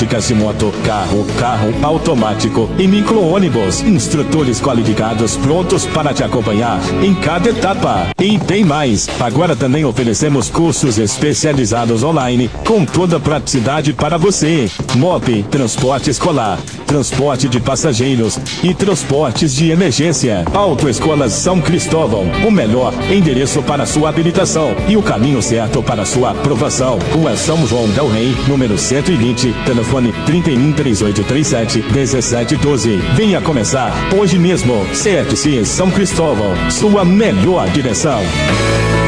práticas de moto, carro automático e micro-ônibus. Instrutores qualificados prontos para te acompanhar em cada etapa. E tem mais, agora também oferecemos cursos especializados online com toda a praticidade para você. MOP, transporte escolar, transporte de passageiros e transportes de emergência. Autoescola São Cristóvão, o melhor endereço para sua habilitação e o caminho certo para sua aprovação. Rua São João del Rei, número 120, telefone 313837-1712. Venha começar hoje mesmo. CFC São Cristóvão, sua melhor direção.